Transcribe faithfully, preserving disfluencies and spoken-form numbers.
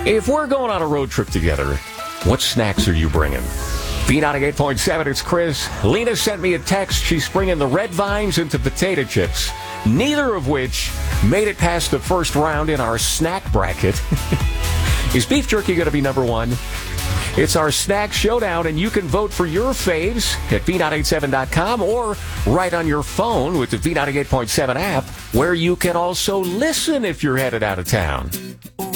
If we're going on a road trip together, what snacks are you bringing? B ninety-eight point seven, it's Chris. Lena sent me a text. She's bringing the red vines into potato chips, neither of which made it past the first round in our snack bracket. Is beef jerky going to be number one? It's our snack showdown, and you can vote for your faves at V nine eight seven dot com or right on your phone with the V ninety-eight point seven app, where you can also listen if you're headed out of town.